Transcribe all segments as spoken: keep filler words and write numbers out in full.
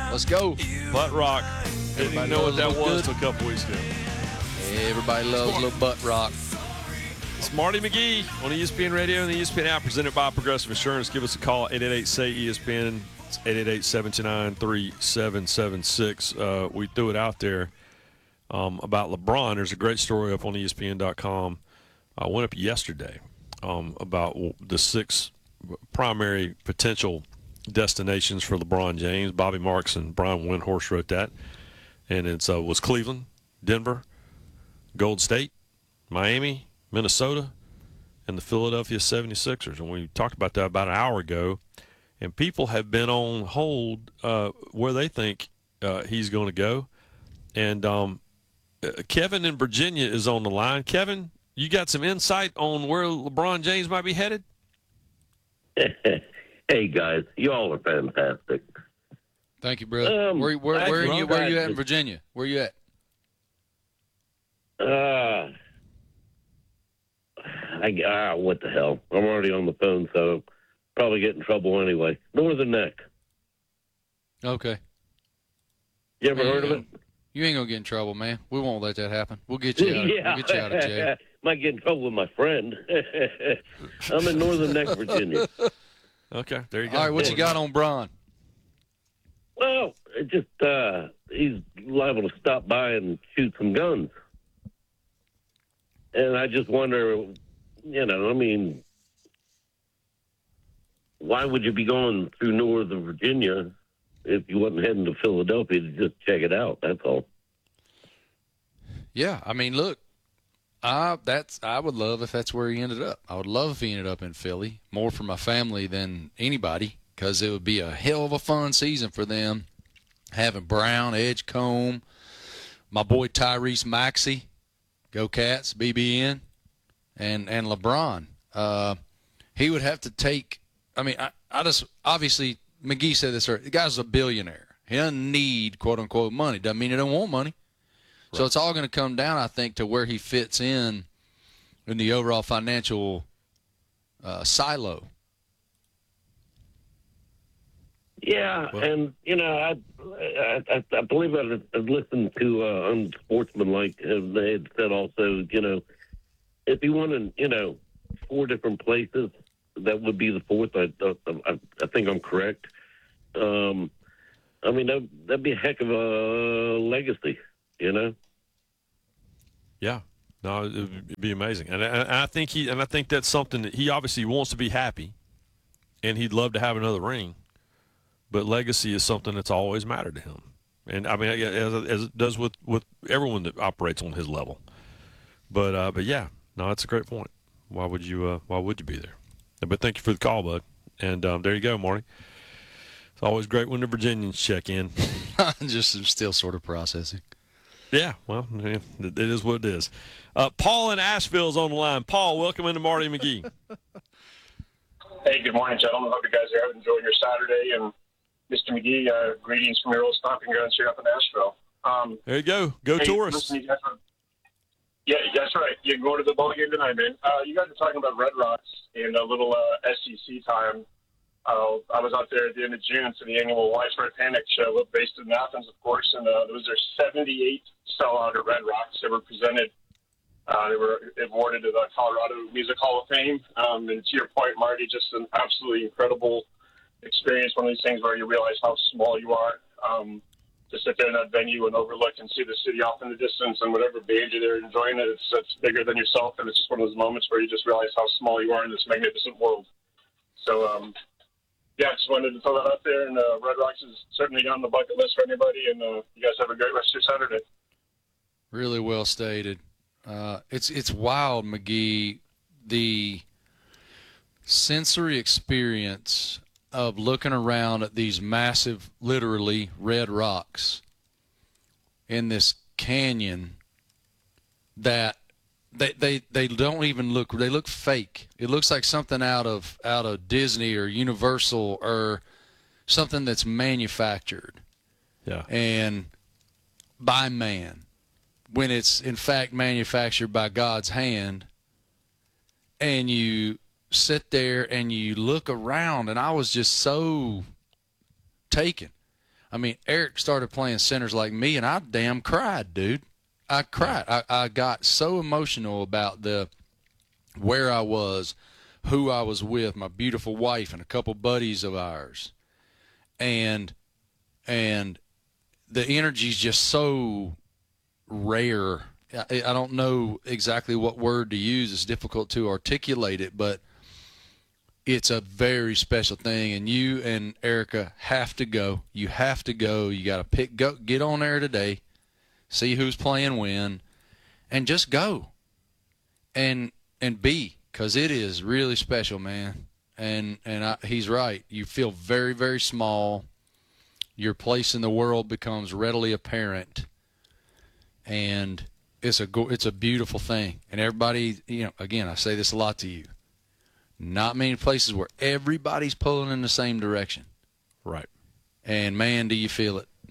Let's go. Butt rock. Didn't even know what that was until a couple weeks ago. Everybody loves a little butt rock. It's Marty McGee on E S P N Radio and the E S P N app, presented by Progressive Insurance. Give us a call, eight eight eight, S A Y, E S P N. It's eight eight eight, seven two nine, three seven seven six. Uh, we threw it out there um, about LeBron. There's a great story up on E S P N dot com. I went up yesterday um, about the six primary potential destinations for LeBron James. Bobby Marks and Brian Windhorst wrote that. And it uh, was Cleveland, Denver, Golden State, Miami, Minnesota, and the Philadelphia seventy-sixers. And we talked about that about an hour ago. And people have been on hold uh, where they think uh, he's going to go. And um, Kevin in Virginia is on the line. Kevin, you got some insight on where LeBron James might be headed? Hey, guys. You all are fantastic. Thank you, brother. Um, where where, where, are you, where are you at in just, Virginia? Where are you at? Uh, I, ah, what the hell? I'm already on the phone, so probably get in trouble anyway. Northern Neck. Okay. You ever man, heard of it? You ain't going to get in trouble, man. We won't let that happen. We'll get you out, yeah. we'll get you out of jail. Might get in trouble with my friend. I'm in Northern Neck, Virginia. Okay, there you go. All right, what you got on Bron? Well, it just uh, he's liable to stop by and shoot some guns. And I just wonder, you know, I mean, why would you be going through Northern Virginia if you wasn't heading to Philadelphia to just check it out? That's all. Yeah, I mean, look, I that's I would love if that's where he ended up. I would love if he ended up in Philly, more for my family than anybody, because it would be a hell of a fun season for them, having Brown, Edgecombe, my boy Tyrese Maxey, go Cats, B B N, and and LeBron. Uh, he would have to take. I mean, I, I just obviously McGee said this earlier. The guy's a billionaire. He doesn't need quote unquote money. Doesn't mean he don't want money. Right. So it's all going to come down, I think, to where he fits in in the overall financial uh, silo. Yeah, well, and you know, I I, I believe I had listened to uh, Unsportsmanlike. Uh, they had said also, you know, if you wanted, you know, four different places, that would be the fourth. I I, I think I'm correct. Um, I mean, that, that'd be a heck of a legacy, you know. Yeah, no, it'd be amazing, and I, and I think he and I think that's something that he obviously wants to be happy, and he'd love to have another ring. But legacy is something that's always mattered to him. And, I mean, as, as it does with, with everyone that operates on his level. But, uh, but yeah, no, that's a great point. Why would you uh, Why would you be there? But thank you for the call, bud. And um, there you go, Marty. It's always great when the Virginians check in. Just still sort of processing. Yeah, well, yeah, it is what it is. Uh, Paul in Asheville's on the line. Paul, welcome into Marty McGee. Hey, good morning, gentlemen. Hope you guys are enjoying your Saturday. And Mister McGee, uh, greetings from your old stomping grounds here up in Nashville. Um, there you go. Go hey, tourists. Listen, yeah, that's right. You can go to the ball game tonight, man. Uh, you guys are talking about Red Rocks and a little uh, S E C time. Uh, I was out there at the end of June for the annual Widespread Panic show, based in Athens, of course, and uh, there was their seventy-eight sellout at Red Rocks. They were presented. Uh, they were awarded to the Colorado Music Hall of Fame. Um, and to your point, Marty, just an absolutely incredible experience, one of these things where you realize how small you are, um, to sit there in that venue and overlook and see the city off in the distance, and whatever band you're there enjoying it, it's, it's bigger than yourself, and it's just one of those moments where you just realize how small you are in this magnificent world. So, um, yeah, just wanted to throw that out there, and uh, Red Rocks is certainly on the bucket list for anybody, and uh, you guys have a great rest of your Saturday. Really well stated. Uh, it's it's wild, McGee, the sensory experience of looking around at these massive, literally, red rocks in this canyon that they they, they don't even look, they look fake. It looks like something out of out of Disney or Universal or something that's manufactured. Yeah. And by man, when it's in fact manufactured by God's hand. And you sit there and you look around, and I was just so taken. I mean, Eric started playing centers like me, and I damn cried, dude. I cried. I, I got so emotional about the where I was, who I was with, my beautiful wife and a couple buddies of ours. And and the energy's just so rare. I, I don't know exactly what word to use. It's difficult to articulate it, but it's a very special thing, and you and Erica have to go. You have to go. You got to pick, go, get on there today, see who's playing when, and just go, and and be, because it is really special, man. And and I, he's right. You feel very, very small. Your place in the world becomes readily apparent, and it's a it's a beautiful thing. And everybody, you know, again, I say this a lot to you. Not many places where everybody's pulling in the same direction. Right. And, man, do you feel it.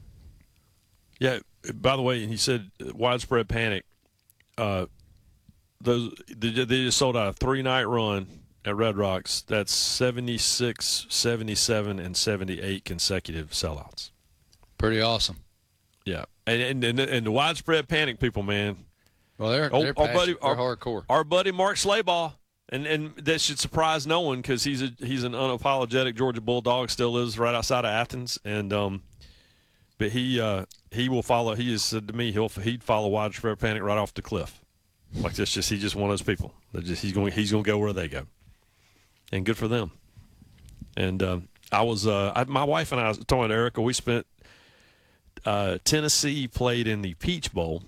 Yeah, by the way, he said widespread panic. Uh, those they, they just sold out a three-night run at Red Rocks. That's seventy-six, seventy-seven, and seventy-eight consecutive sellouts. Pretty awesome. Yeah. And and, and, and the widespread panic people, man. Well, they're, oh, they're, our buddy, they're our, hardcore. Our buddy Mark Slabaugh. And and that should surprise no one because he's a he's an unapologetic Georgia Bulldog. Still lives right outside of Athens, and um, but he uh, he will follow. He has said to me he'll he'd follow widespread panic right off the cliff, like this. Just he's just one of those people. That just he's going he's going to go where they go, and good for them. And um, I was uh, I, my wife and I was talking to Erica. We spent uh, Tennessee played in the Peach Bowl.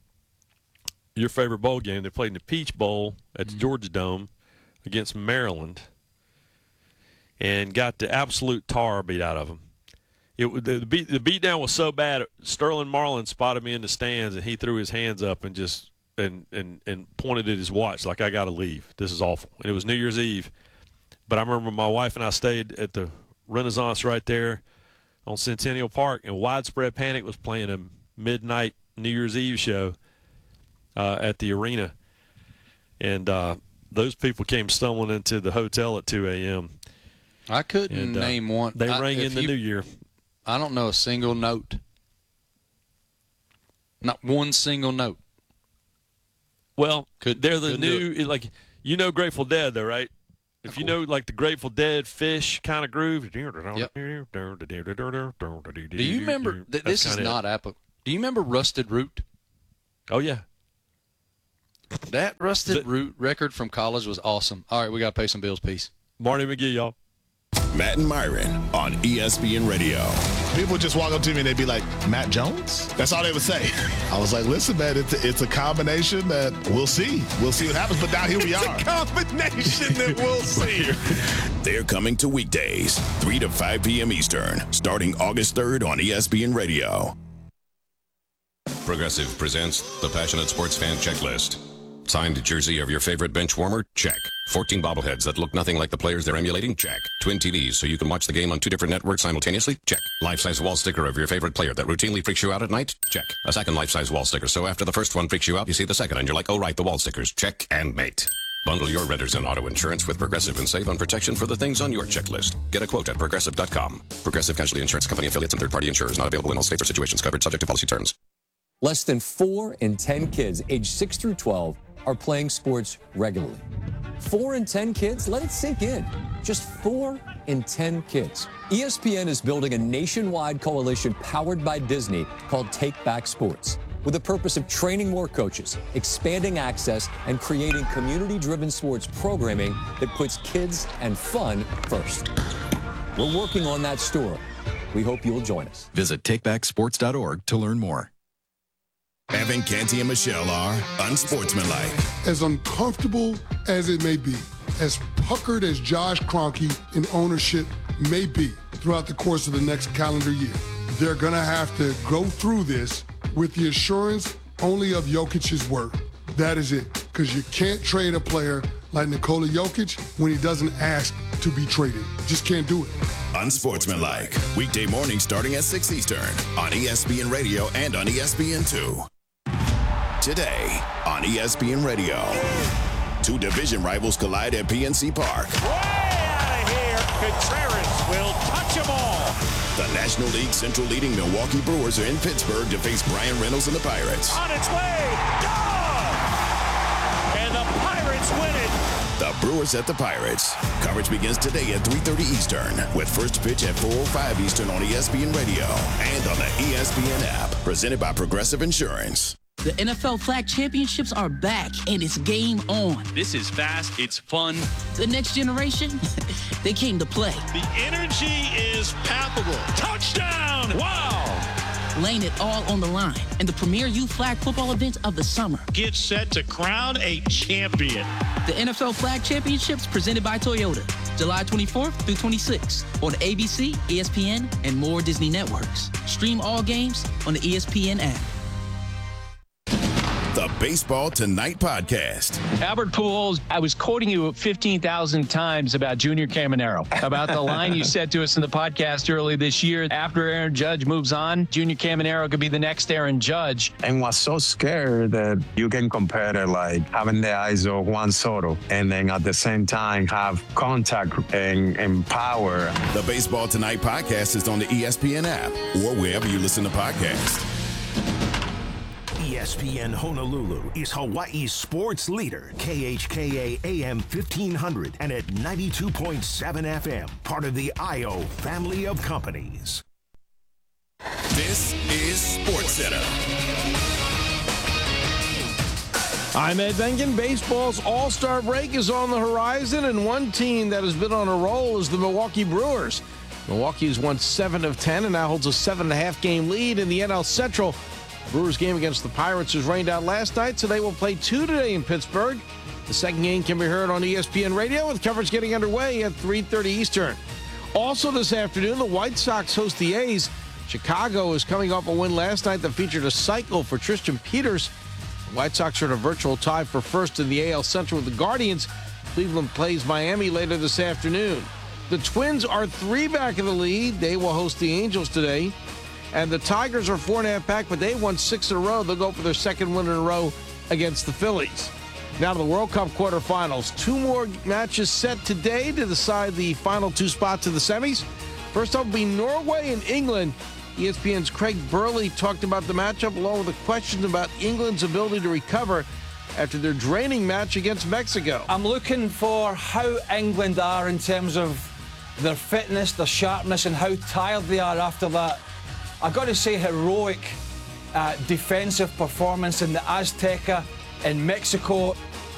Your favorite bowl game. They played in the Peach Bowl at the Georgia Dome against Maryland and got the absolute tar beat out of them. It the, the beat the beatdown was so bad. Sterling Marlin spotted me in the stands and he threw his hands up and just and and and pointed at his watch like, I got to leave. This is awful. And it was New Year's Eve, but I remember my wife and I stayed at the Renaissance right there on Centennial Park, and Widespread Panic was playing a midnight New Year's Eve show. Uh, at the arena, and uh, those people came stumbling into the hotel at two a.m. I couldn't and, uh, name one. They I, rang in the you, new year. I don't know a single note. Not one single note. Well, Could, they're the new, like, you know Grateful Dead, though, right? If you know, like, the Grateful Dead Fish kind of groove. Yep. Do you remember, th- this is not Apple. Do you remember Rusted Root? Oh, yeah. That Rusted The, Root record from college was awesome. All right, we got to pay some bills. Peace. Marty McGee, y'all. Matt and Myron on E S P N Radio. People would just walk up to me and they'd be like, Matt Jones? That's all they would say. I was like, listen, man, it's a, it's a combination that we'll see. We'll see what happens, but now here we it's are. It's a combination that we'll see. They're coming to weekdays, three to five p.m. Eastern, starting August third on E S P N Radio. Progressive presents the Passionate Sports Fan Checklist. Signed jersey of your favorite bench warmer? Check. fourteen bobbleheads that look nothing like the players they're emulating? Check. Twin T Vs so you can watch the game on two different networks simultaneously? Check. Life-size wall sticker of your favorite player that routinely freaks you out at night? Check. A second life-size wall sticker so after the first one freaks you out, you see the second and you're like, oh right, the wall stickers. Check and mate. Bundle your renters and auto insurance with Progressive and save on protection for the things on your checklist. Get a quote at Progressive dot com. Progressive Casualty Insurance Company affiliates and third-party insurers not available in all states or situations covered subject to policy terms. Less than four in ten kids aged six through twelve are playing sports regularly. Four in ten kids? Let it sink in. Just four in ten kids. E S P N is building a nationwide coalition powered by Disney called Take Back Sports, with the purpose of training more coaches, expanding access, and creating community-driven sports programming that puts kids and fun first. We're working on that story. We hope you'll join us. Visit take back sports dot org to learn more. Evan Canty and Michelle are unsportsmanlike. As uncomfortable as it may be, as puckered as Josh Kroenke in ownership may be throughout the course of the next calendar year, they're going to have to go through this with the assurance only of Jokic's word. That is it, because you can't trade a player like Nikola Jokic when he doesn't ask to be traded. Just can't do it. Unsportsmanlike. Weekday mornings starting at six Eastern on E S P N Radio and on E S P N two. Today on E S P N Radio, two division rivals collide at P N C Park. Way out of here. Contreras will touch them all. The National League Central leading Milwaukee Brewers are in Pittsburgh to face Brian Reynolds and the Pirates. On its way, gone! And the Pirates win it. The Brewers at the Pirates. Coverage begins today at three thirty Eastern with first pitch at four oh five Eastern on E S P N Radio and on the E S P N app. Presented by Progressive Insurance. The N F L Flag Championships are back, and it's game on. This is fast. It's fun. The next generation, they came to play. The energy is palpable. Touchdown! Wow! Laying it all on the line in the premier youth flag football event of the summer. Get set to crown a champion. The N F L Flag Championships presented by Toyota. July twenty-fourth through twenty-sixth on A B C, E S P N, and more Disney networks. Stream all games on the E S P N app. The Baseball Tonight podcast. Albert Pujols, I was quoting you fifteen thousand times about Junior Caminero, about the line you said to us in the podcast early this year. After Aaron Judge moves on, Junior Caminero could be the next Aaron Judge. And was so scared that you can compare it like having the eyes of Juan Soto and then at the same time have contact and, and power. The Baseball Tonight podcast is on the E S P N app or wherever you listen to podcasts. E S P N Honolulu is Hawaii's sports leader. K H K A A M fifteen hundred and at ninety-two point seven F M. Part of the I O family of companies. This is SportsCenter. I'm Ed Benkin. Baseball's All-Star break is on the horizon, and one team that has been on a roll is the Milwaukee Brewers. Milwaukee has won seven of ten and now holds a seven and a half game lead in the N L Central. Brewers game against the Pirates was rained out last night, so they will play two today in Pittsburgh. The second game can be heard on E S P N Radio with coverage getting underway at three thirty Eastern. Also this afternoon, the White Sox host the A's. Chicago is coming off a win last night that featured a cycle for Tristan Peters. The White Sox are in a virtual tie for first in the A L Central with the Guardians. Cleveland plays Miami later this afternoon. The Twins are three back in the lead. They will host the Angels today. And the Tigers are four and a half back, but they won six in a row. They'll go for their second win in a row against the Phillies. Now to the World Cup quarterfinals. Two more matches set today to decide the final two spots in the semis. First up will be Norway and England. E S P N's Craig Burley talked about the matchup along with the questions about England's ability to recover after their draining match against Mexico. I'm looking for how England are in terms of their fitness, their sharpness, and how tired they are after that. I've got to say, heroic uh, defensive performance in the Azteca in Mexico.